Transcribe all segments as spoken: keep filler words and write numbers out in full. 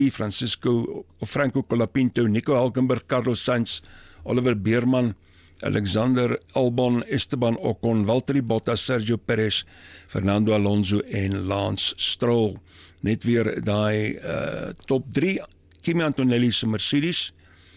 Francisco Franco Colapinto, Nico Hulkenberg, Carlos Sainz, Oliver Beerman, Alexander Albon, Esteban Ocon, Valtteri Bottas, Sergio Perez, Fernando Alonso en Lance Stroll. Net weer daai uh, top drie, Kimi Antonelli se Mercedes,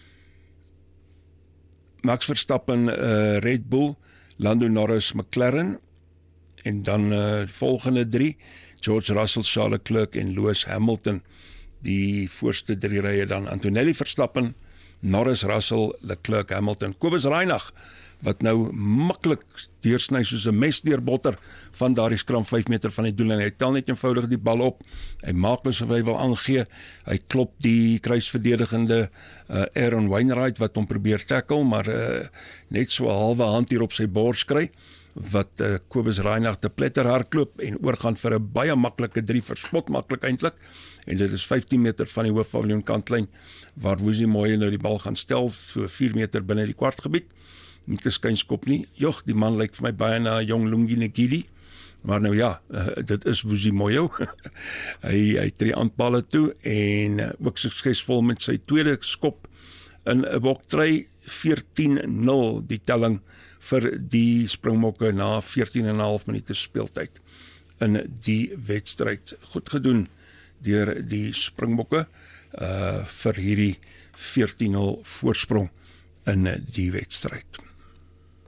Max Verstappen uh, Red Bull, Lando Norris McLaren, en dan uh, volgende drie, George Russell, Charles Leclerc en Lewis Hamilton. Die voorste drie rye dan Antonelli, Verstappen, Norris, Russell, Leclerc, Hamilton. Kobus Reinach, wat nou maklik deursny soos 'n mes deur botter van daardie skram vyf meter van die doel, en hy tel net eenvoudig die bal op. Hy maak asof hy wil aangee. Hy klop die kruisverdedigende uh, Aaron Wainwright wat hom probeer tackle, maar uh, net so 'n halwe hand hier op sy bors kry, wat uh, Kobus Reinach te pletter hardloop en oorgaan vir 'n baie maklike drie, verspot maklik eintlik. En dit is vyftien meter van die hoofpaviljoen kantlyn, waar Woesie Mooi nou die bal gaan stel, so vier meter binne die kwartgebied. Nie te skynskop nie. Jog, die man lyk vir my baie na jong Lungi Ngidi, maar nou ja, uh, dit is Woesie Mooi. hy, hy tree aan palle toe, en uh, ook suksesvol met sy tweede skop in 'n boktry, veertien nul die telling vir die Springbokke na veertien en 'n half minute speeltyd in die wedstryd. Goed gedoen deur die Springbokke uh, vir hierdie veertien nul voorsprong in die wedstryd.